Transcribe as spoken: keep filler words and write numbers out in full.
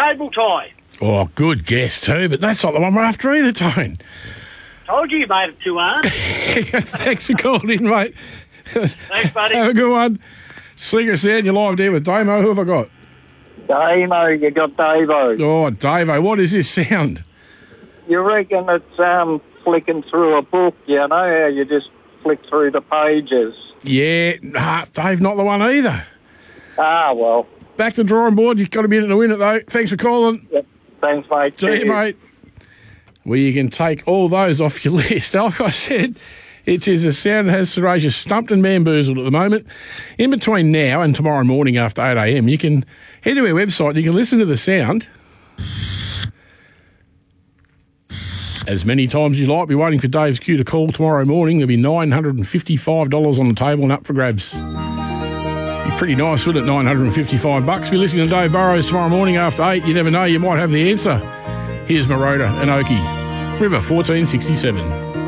cable tie. Oh, good guess too, but that's not the one we're after either, Tone. Told you you made it too hard. Thanks for calling in, mate. Thanks, buddy. Have a good one. Slinger Sound, you're live there with Damo. Who have I got? Damo, you got Davo. Oh, Davo, what is this sound? You reckon it's um, flicking through a book, you know, how you just flick through the pages? Yeah, nah, Dave, not the one either. Ah, well. Back to the drawing board. You've got a minute to win it, though. Thanks for calling. Yep. Thanks, mate. See you, mate. Well, you can take all those off your list. Like I said, it is a sound that has Serasia stumped and bamboozled at the moment. In between now and tomorrow morning after eight a m, you can head to our website and you can listen to the sound as many times as you like. Be waiting for Dave's cue to call tomorrow morning. There'll be nine hundred fifty-five dollars on the table and up for grabs. Be pretty nice, wouldn't it? nine hundred fifty-five bucks. Be listening to Dave Burrows tomorrow morning after eight. You never know, you might have the answer. Here's Maroda and Oki. River fourteen sixty-seven.